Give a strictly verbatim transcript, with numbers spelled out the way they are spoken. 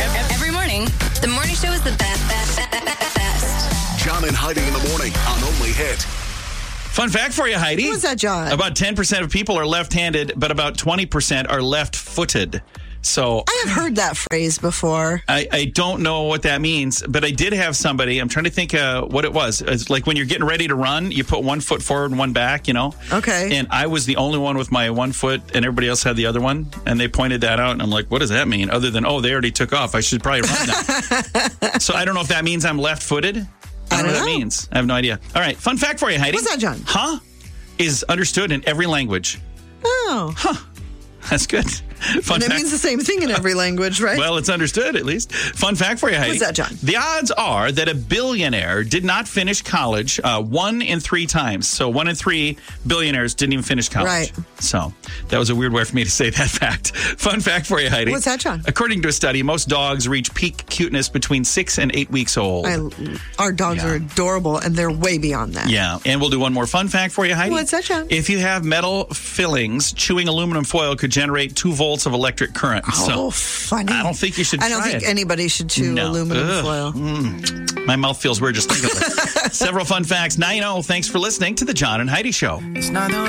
Every morning, the morning show is the best, best, best, best. John and Heidi in the morning on Only Hit. Fun fact for you, Heidi. What's that, John? About ten percent of people are left-handed, but about twenty percent are left-footed. So I have heard that phrase before. I, I don't know what that means, but I did have somebody, I'm trying to think uh, what it was. It's like when you're getting ready to run, you put one foot forward and one back, you know? Okay. And I was the only one with my one foot, and everybody else had the other one. And they pointed that out, and I'm like, what does that mean? Other than, oh, they already took off. I should probably run now. So I don't know if that means I'm left-footed. I don't, I don't know what know. that means. I have no idea. All right, fun fact for you, Heidi. What's that, John? Huh is understood in every language. Oh. Huh. That's good. Fun And it fact. means the same thing in every language, right? Well, it's understood, at least. Fun fact for you, Heidi. What's that, John? The odds are that a billionaire did not finish college uh, one in three times. So one in three billionaires didn't even finish college. Right. So that was a weird way for me to say that fact. Fun fact for you, Heidi. What's that, John? According to a study, most dogs reach peak cuteness between six and eight weeks old. I, our dogs Yeah. are adorable, and they're way beyond that. Yeah, and we'll do one more fun fact for you, Heidi. What's that, John? If you have metal fillings, chewing aluminum foil could generate two volts of electric current. Oh, so funny. I don't think you should I don't try think it. anybody should chew No. aluminum Ugh. foil. Mm. My mouth feels weird just thinking of it. Several fun facts. Now you know. Thanks for listening to the John and Heidi Show. It's not